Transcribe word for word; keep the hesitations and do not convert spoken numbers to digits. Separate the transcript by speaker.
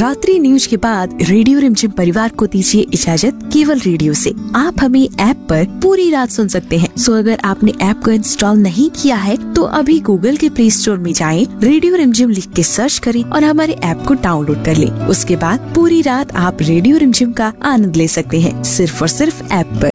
Speaker 1: रात्रि न्यूज के बाद रेडियो रिमझिम परिवार को दीजिए इजाजत केवल रेडियो से। आप हमें ऐप पर पूरी रात सुन सकते हैं। सो अगर आपने ऐप को इंस्टॉल नहीं किया है तो अभी गूगल के प्ले स्टोर में जाएं, रेडियो रिमझिम लिख के सर्च करें और हमारे ऐप को डाउनलोड कर लें। उसके बाद पूरी रात आप रेडियो रिमझिम का आनंद ले सकते हैं, सिर्फ और सिर्फ ऐप पर।